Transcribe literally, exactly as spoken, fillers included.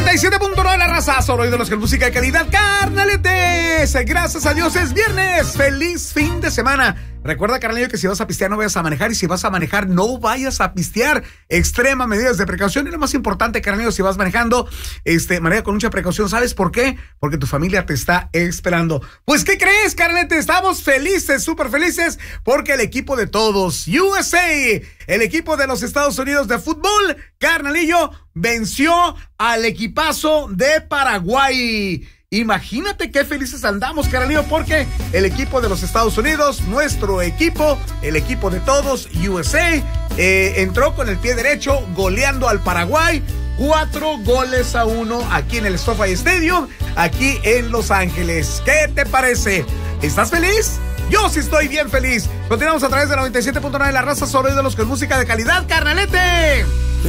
noventa y siete punto nueve la raza, solo de los que música de calidad, carnaletes. Gracias a Dios es viernes. Feliz fin de semana. Recuerda, carnalillo, que si vas a pistear no vayas a manejar, y si vas a manejar no vayas a pistear. Extrema medidas de precaución. Y lo más importante, carnalillo, si vas manejando, este, maneja con mucha precaución. ¿Sabes por qué? Porque tu familia te está esperando. Pues, ¿qué crees, carnalete? Estamos felices, súper felices, porque el equipo de todos, U S A, el equipo de los Estados Unidos de fútbol, carnalillo, venció al equipazo de Paraguay. Imagínate qué felices andamos, carnalillo, porque el equipo de los Estados Unidos, nuestro equipo, el equipo de todos, U S A, eh, entró con el pie derecho, goleando al Paraguay, cuatro goles a uno aquí en el SoFi Stadium, aquí en Los Ángeles. ¿Qué te parece? ¿Estás feliz? Yo sí estoy bien feliz. Continuamos a través de noventa y siete punto nueve la raza, solo de los con música de calidad, carnalete.